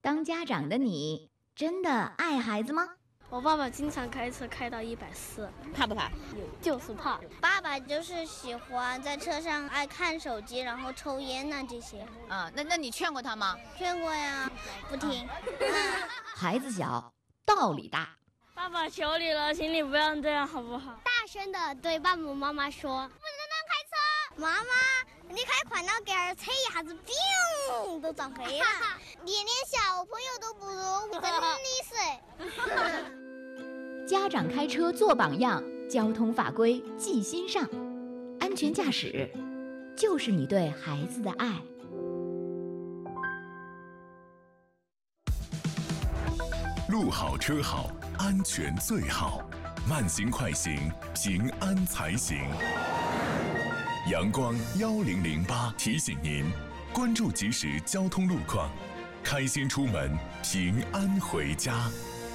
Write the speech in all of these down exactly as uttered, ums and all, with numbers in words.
当家长的你真的爱孩子吗？ 我爸爸经常开车开到一百四， 怕不怕？ 就是怕。 爸爸就是喜欢在车上爱看手机，然后抽烟呐、啊、这些。 啊，那那你劝过他吗？ 劝过呀，不听。嗯、 孩子小，道理大。 爸爸求你了，请你不要这样好不好？ 大声的对爸爸妈妈说：“不能乱开车！妈妈，你开快了点儿，车一下子砰都撞飞了。你连小朋友都不如，真的是。” 家长开车做榜样，交通法规记心上，安全驾驶就是你对孩子的爱。 路好车好，安全最好，慢行快行，平安才行。阳光幺零零八提醒您，关注即时交通路况，开心出门，平安回家。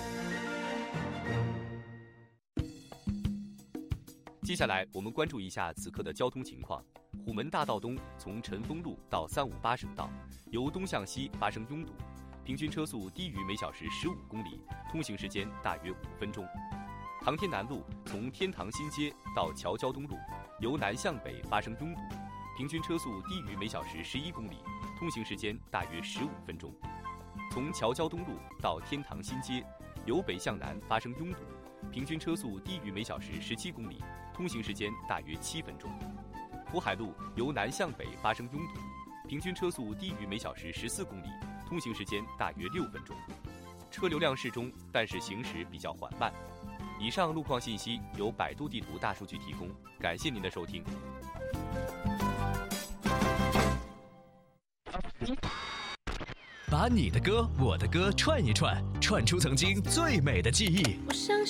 接下来我们关注一下此刻的交通情况。虎门大道东从陈峰路到三五八省道，由东向西发生拥堵，平均车速低于每小时十五公里，通行时间大约五分钟。航天南路从天堂新街到桥交东路，由南向北发生拥堵，平均车速低于每小时十一公里，通行时间大约十五分钟。从桥交东路到天堂新街，由北向南发生拥堵，平均车速低于每小时十七公里，通行时间大约七分钟。福海路由南向北发生拥堵，平均车速低于每小时十四公里，通行时间大约六分钟。车流量适中，但是行驶比较缓慢。以上路况信息由百度地图大数据提供，感谢您的收听。 把你的歌我的歌串一串，串出曾经最美的记忆。 我相信